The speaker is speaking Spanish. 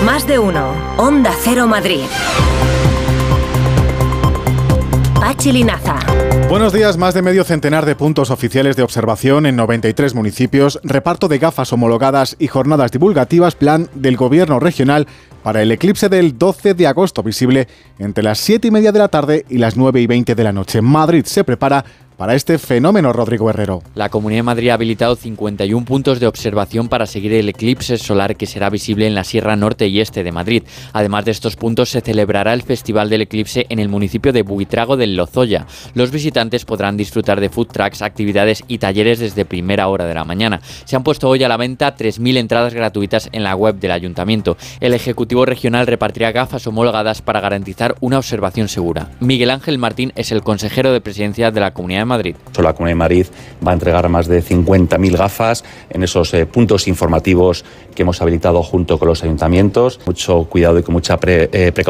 Más de uno. Onda Cero Madrid. Pachi Linaza. Buenos días. Más de medio centenar de puntos oficiales de observación en 93 municipios, reparto de gafas homologadas y jornadas divulgativas, plan del Gobierno regional para el eclipse del 12 de agosto, visible entre las 7:30 de la tarde y las 9:20 de la noche. Madrid se prepara para este fenómeno, Rodrigo Herrero. La Comunidad de Madrid ha habilitado 51 puntos de observación para seguir el eclipse solar que será visible en la Sierra Norte y Este de Madrid. Además de estos puntos, se celebrará el Festival del Eclipse en el municipio de Buitrago del Lozoya. Los visitantes podrán disfrutar de food trucks, actividades y talleres desde primera hora de la mañana. Se han puesto hoy a la venta 3.000 entradas gratuitas en la web del Ayuntamiento. El Ejecutivo Regional repartirá gafas homologadas para garantizar una observación segura. Miguel Ángel Martín es el consejero de Presidencia de la Comunidad de Madrid. La Comunidad de Madrid va a entregar más de 50.000 gafas en esos puntos informativos que hemos habilitado junto con los ayuntamientos. Mucho cuidado y con mucha precaución